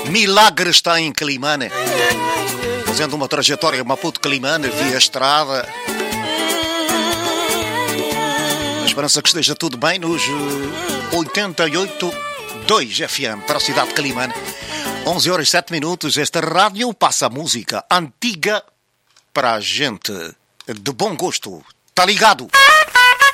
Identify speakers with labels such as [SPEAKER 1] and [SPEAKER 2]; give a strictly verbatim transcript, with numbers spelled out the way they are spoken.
[SPEAKER 1] Milagre está em Climane, fazendo uma trajetória Maputo-Climane via estrada. A esperança que esteja tudo bem nos oitenta e oito ponto dois F M para a cidade de Climane. onze horas e sete minutos. Esta rádio passa música antiga para a gente de bom gosto. Tá ligado?